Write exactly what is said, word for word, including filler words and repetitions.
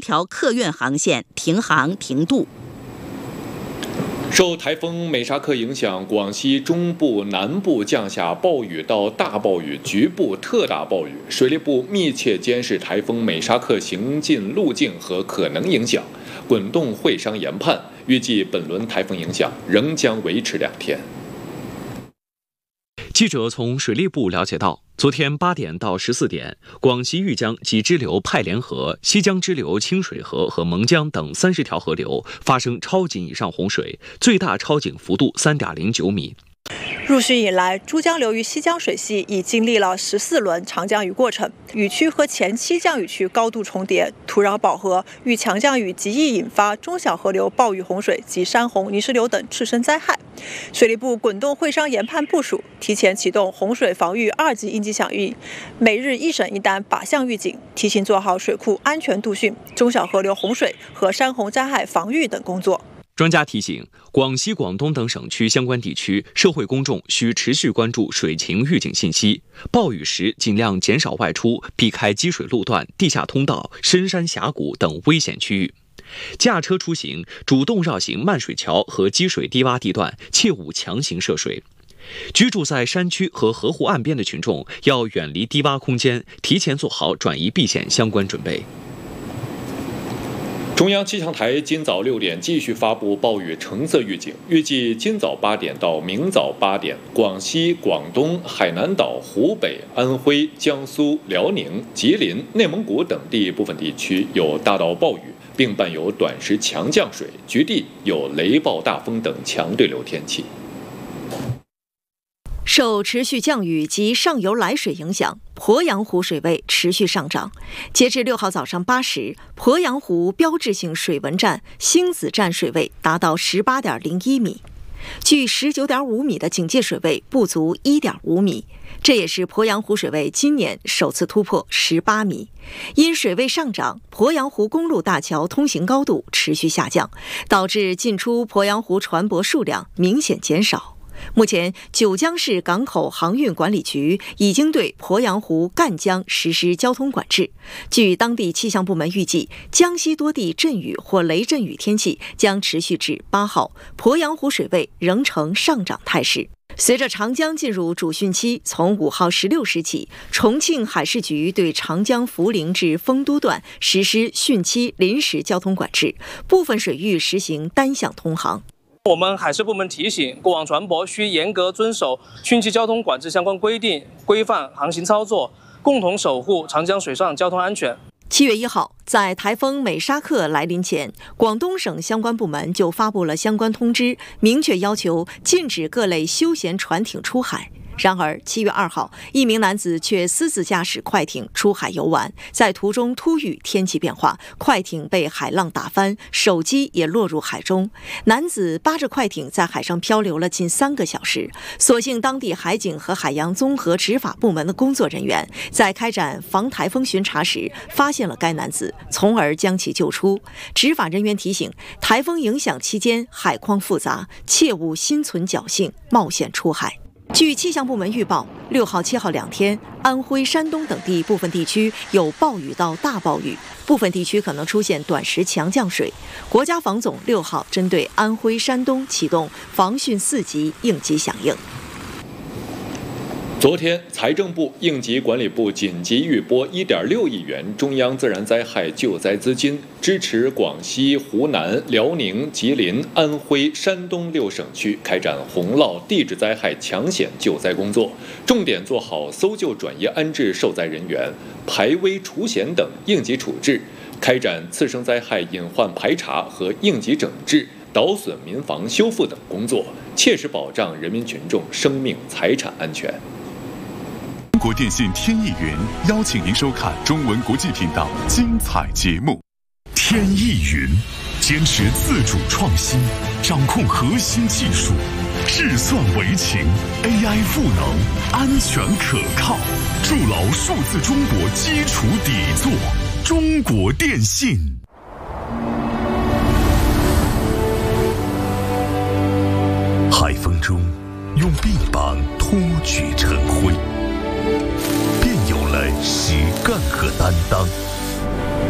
条客运航线停航停渡。 受台风美沙克影响，广西中部、南部降下暴雨到大暴雨，局部特大暴雨。水利部密切监视台风美沙克行进路径和可能影响，滚动会商研判，预计本轮台风影响仍将维持两天。 记者从水利部了解到，昨天八点到十四点，广西玉江及支流派连河、西江支流清水河和蒙江等三十条河流发生超警以上洪水，最大超警幅度三点零九米。 入汛以来，珠江流域西江水系已经历了十四轮长降雨过程，雨区和前期降雨区高度重叠，土壤饱和，遇强降雨极易引发中小河流暴雨洪水及山洪、泥石流等次生灾害。水利部滚动会商研判部署，提前启动洪水防御二级应急响应，每日一省一单靶向预警，提醒做好水库安全度汛、中小河流洪水和山洪灾害防御等工作。 专家提醒，广西、广东等省区相关地区社会公众需持续关注水情预警信息，暴雨时尽量减少外出，避开积水路段、地下通道、深山峡谷等危险区域。驾车出行主动绕行漫水桥和积水低洼地段，切勿强行涉水。居住在山区和河湖岸边的群众要远离低洼空间，提前做好转移避险相关准备。 中央气象台今早六点继续发布暴雨橙色预警，预计今早八点到明早八点，广西、广东、海南岛、湖北、安徽、江苏、辽宁、吉林、内蒙古等地部分地区有大到暴雨，并伴有短时强降水，局地有雷暴大风等强对流天气。 受持续降雨及上游来水影响，鄱阳湖水位持续上涨。截至六号早上八时，鄱阳湖标志性水文站星子站水位达到十八点零一米，距十九点五米的警戒水位不足一点五米，这也是鄱阳湖水位今年首次突破十八米。因水位上涨，鄱阳湖公路大桥通行高度持续下降，导致进出鄱阳湖船舶数量明显减少。目前，九江市港口航运管理局已经对鄱阳湖赣江实施交通管制。据当地气象部门预计，江西多地阵雨或雷阵雨天气将持续至八号，鄱阳湖水位仍呈上涨态势。随着长江进入主汛期，从五号十六时起，重庆海事局对长江涪陵至丰都段实施汛期临时交通管制，部分水域实行单向通航。 我们海事部门提醒，过往船舶需严格遵守汛期交通管制相关规定，规范航行操作，共同守护长江水上交通安全。 七月一号，在台风美沙克来临前，广东省相关部门就发布了相关通知，明确要求禁止各类休闲船艇出海。然而，七月二号，一名男子却私自驾驶快艇出海游玩，在途中突遇天气变化，快艇被海浪打翻，手机也落入海中。男子扒着快艇在海上漂流了近三个小时，所幸当地海警和海洋综合执法部门的工作人员在开展防台风巡查时发现了该男子，从而将其救出。执法人员提醒，台风影响期间海况复杂，切勿心存侥幸冒险出海。据气象部门预报，六号、七号两天，安徽、山东等地部分地区有暴雨到大暴雨，部分地区可能出现短时强降水。国家防总六号针对安徽、山东启动防汛四级应急响应。 昨天，财政部、应急管理部紧急预拨一点六亿元中央自然灾害救灾资金，支持广西、湖南、辽宁、吉林、安徽、山东六省区开展洪涝、地质灾害抢险救灾工作，重点做好搜救、转移、安置受灾人员、排危除险等应急处置，开展次生灾害隐患排查和应急整治、倒损民房修复等工作，切实保障人民群众生命财产安全。 中国电信天翼云邀请您收看中文国际频道精彩节目。天翼云坚持自主创新，掌控核心技术，智算为情 ，A I 赋能，安全可靠，筑牢数字中国基础底座。中国电信。海风中，用臂膀托举尘灰。便有了实干和担当。